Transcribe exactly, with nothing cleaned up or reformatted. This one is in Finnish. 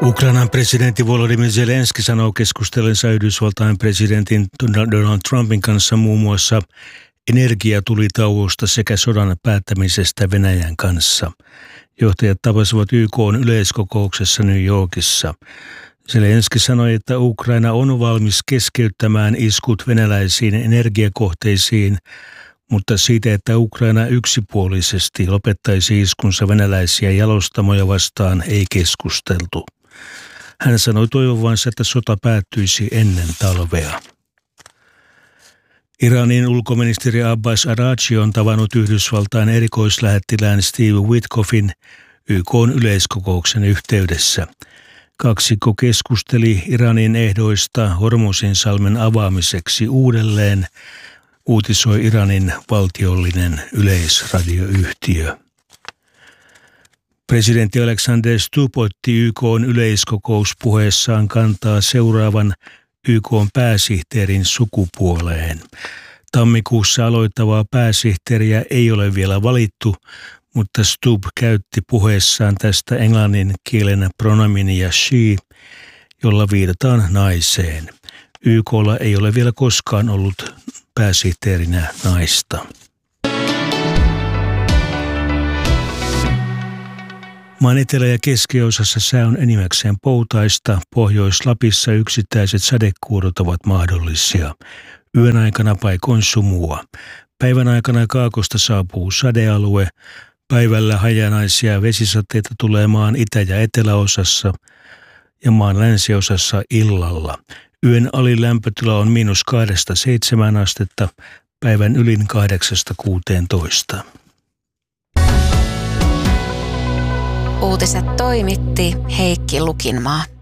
Ukrainan presidentti Volodymyr Zelenski sanoo keskustelensa Yhdysvaltain presidentin Donald Trumpin kanssa muun muassa energiatulitauosta sekä sodan päättämisestä Venäjän kanssa. Johtajat tapasivat Y K:n yleiskokouksessa New Yorkissa. Zelenski sanoi, että Ukraina on valmis keskeyttämään iskut venäläisiin energiakohteisiin, mutta siitä, että Ukraina yksipuolisesti lopettaisi iskunsa venäläisiä jalostamoja vastaan, ei keskusteltu. Hän sanoi toivovansa, että sota päättyisi ennen talvea. Iranin ulkoministeri Abbas Araghchi on tavannut Yhdysvaltain erikoislähettilään Steve Witkoffin Y K:n yleiskokouksen yhteydessä. Kaksikko keskusteli Iranin ehdoista Hormuzinsalmen avaamiseksi uudelleen, uutisoi Iranin valtiollinen yleisradioyhtiö. Presidentti Alexander Stubb otti Y K:n yleiskokouspuheessaan kantaa seuraavan Y K:n pääsihteerin sukupuoleen. Tammikuussa aloittavaa pääsihteeriä ei ole vielä valittu, mutta Stubb käytti puheessaan tästä englannin kielen pronominia she, jolla viitataan naiseen. Y K:lla ei ole vielä koskaan ollut pääsihteerinä naista. Maan etelä- ja keskiosassa sää on enimmäkseen poutaista. Pohjois-Lapissa yksittäiset sadekuurot ovat mahdollisia. Yön aikana paikoin sumua. Päivän aikana kaakosta saapuu sadealue. Päivällä hajanaisia vesisateita tulee maan itä- ja eteläosassa ja maan länsiosassa illalla. Yön alilämpötila on miinus kahdesta seitsemään astetta, päivän ylin kahdeksasta kuuteentoista. Uutiset toimitti Heikki Lukinmaa.